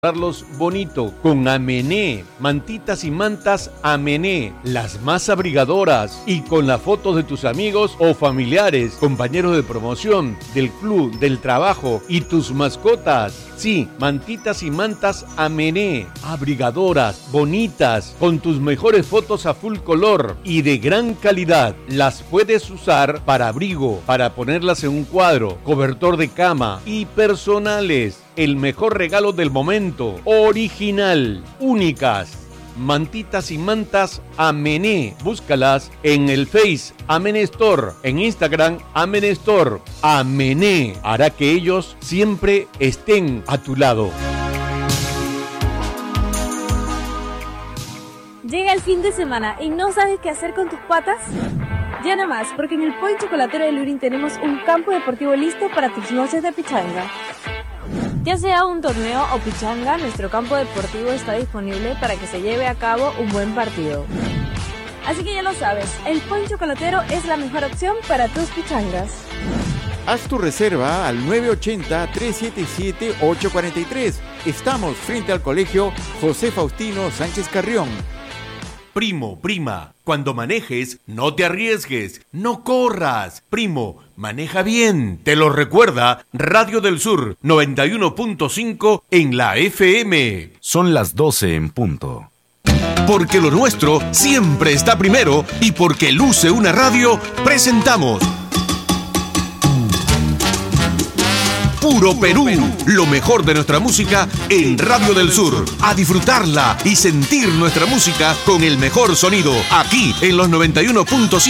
Carlos Bonito con Amené, mantitas y mantas Amené, las más abrigadoras, y con la foto de tus amigos o familiares, compañeros de promoción, del club, del trabajo y tus mascotas. Sí, mantitas y mantas Amené, abrigadoras, bonitas, con tus mejores fotos a full color y de gran calidad. Las puedes usar para abrigo, para ponerlas en un cuadro, cobertor de cama y personales. El mejor regalo del momento, original, únicas. Mantitas y mantas Amené. Búscalas en el Face Amené Store, en Instagram Amené Store. Amené hará que ellos siempre estén a tu lado. Llega el fin de semana y no sabes qué hacer con tus patas. Ya nada más, porque en el Point Chocolatero de Lurín tenemos un campo deportivo listo para tus noches de pichanga. Ya sea un torneo o pichanga, nuestro campo deportivo está disponible para que se lleve a cabo un buen partido. Así que ya lo sabes, el Point Chocolatero es la mejor opción para tus pichangas. Haz tu reserva al 980-377-843. Estamos frente al Colegio José Faustino Sánchez Carrión. Primo, prima, cuando manejes, no te arriesgues, no corras. Primo, maneja bien. Te lo recuerda Radio del Sur 91.5 en la FM. Son las 12 en punto. Porque lo nuestro siempre está primero y porque luce una radio, presentamos Puro Perú, lo mejor de nuestra música en Radio del Sur. A disfrutarla y sentir nuestra música con el mejor sonido, aquí en los 91.5.